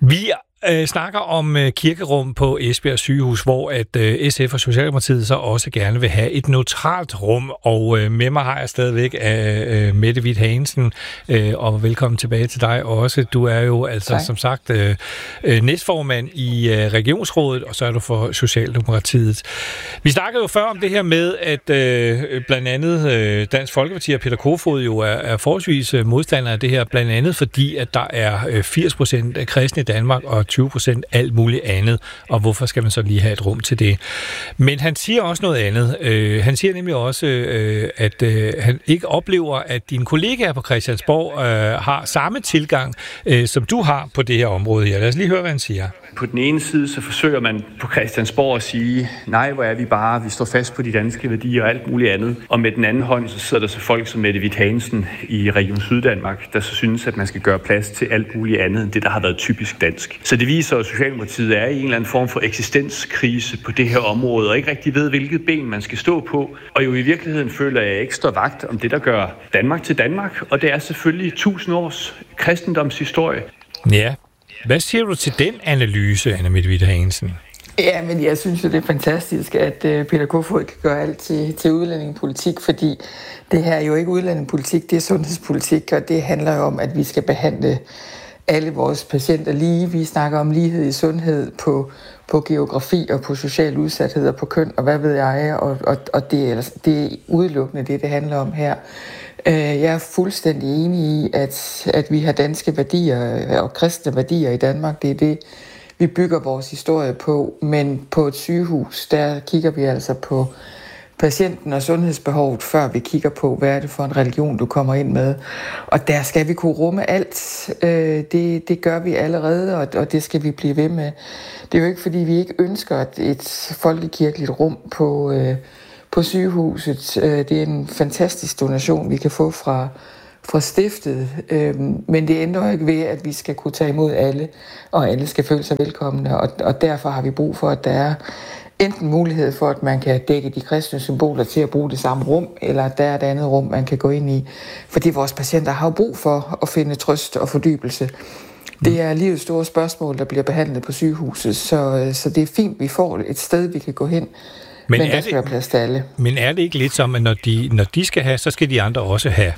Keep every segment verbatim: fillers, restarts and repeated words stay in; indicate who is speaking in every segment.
Speaker 1: Vi øh, snakker om øh, kirkerum på Esbjerg sygehus, hvor at øh, S F og Socialdemokratiet så også gerne vil have et neutralt rum. Og øh, med mig har jeg stadigvæk af øh, Mette Hvidt Haagensen, øh, og velkommen tilbage til dig også. Du er jo altså tak. som sagt øh, øh, næstformand i øh, regionsrådet, og så er du for Socialdemokratiet. Vi snakkede jo før om det her med, at øh, blandt andet øh, Dansk Folkeparti og Peter Kofod jo er, er forholdsvis modstandere af det her, blandt andet fordi, at der er øh, firs procent af kristne i Danmark og tyve procent alt muligt andet, og hvorfor skal man så lige have et rum til det? Men han siger også noget andet. Øh, han siger nemlig også, øh, at øh, han ikke oplever, at dine kollegaer på Christiansborg øh, har samme tilgang, øh, som du har på det her område her. Lad os lige høre, hvad han siger.
Speaker 2: På den ene side, så forsøger man på Christiansborg at sige, nej, hvor er vi bare, vi står fast på de danske værdier og alt muligt andet. Og med den anden hånd, så sidder der så folk som Mette Hvidt Haagensen i Region Syddanmark, der så synes, at man skal gøre plads til alt muligt andet, end det, der har været typisk dansk. Så det viser, at Socialdemokratiet er i en eller anden form for eksistenskrise på det her område, og ikke rigtig ved, hvilket ben man skal stå på. Og jo i virkeligheden føler jeg ikke står vagt om det, der gør Danmark til Danmark, og det er selvfølgelig tusind års kristendomshistorie.
Speaker 1: Ja. Hvad siger du til den analyse, Anna Mette Hvidt Haagensen?
Speaker 3: Ja, men jeg synes jo, det er fantastisk, at Peter Kofod kan gøre alt til, til udlændingepolitik, fordi det her er jo ikke udlændingepolitik, det er sundhedspolitik, og det handler jo om, at vi skal behandle alle vores patienter lige. Vi snakker om lighed i sundhed, på, på geografi og på social udsathed og på køn, og hvad ved jeg, og, og, og det, er, det er udelukkende det, det handler om her. Jeg er fuldstændig enig i, at, at vi har danske værdier og kristne værdier i Danmark. Det er det, vi bygger vores historie på. Men på et sygehus, der kigger vi altså på patienten og sundhedsbehovet, før vi kigger på, hvad er det for en religion, du kommer ind med. Og der skal vi kunne rumme alt. Det, det gør vi allerede, og det skal vi blive ved med. Det er jo ikke, fordi vi ikke ønsker et folkekirkeligt rum på på sygehuset. Det er en fantastisk donation, vi kan få fra, fra stiftet, men det ændrer ikke ved, at vi skal kunne tage imod alle, og alle skal føle sig velkomne, og, og derfor har vi brug for, at der er enten mulighed for, at man kan dække de kristne symboler til at bruge det samme rum, eller at der er et andet rum, man kan gå ind i, fordi vores patienter har brug for at finde trøst og fordybelse. Det er livets store spørgsmål, der bliver behandlet på sygehuset, så, så det er fint, vi får et sted, vi kan gå hen. Men, men der skal være plads til alle.
Speaker 1: Men er det ikke lidt som, at når de, når de skal have, så skal de andre også have?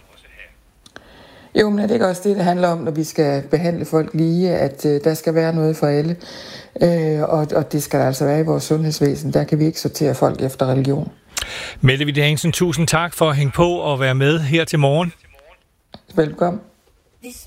Speaker 3: Jo, men er det ikke også det, det handler om, når vi skal behandle folk lige, at øh, der skal være noget for alle. Øh, og, og det skal der altså være i vores sundhedsvæsen. Der kan vi ikke sortere folk efter religion.
Speaker 1: Mette Hvidt Haagensen, tusind tak for at hænge på og være med her til morgen.
Speaker 3: Velkommen.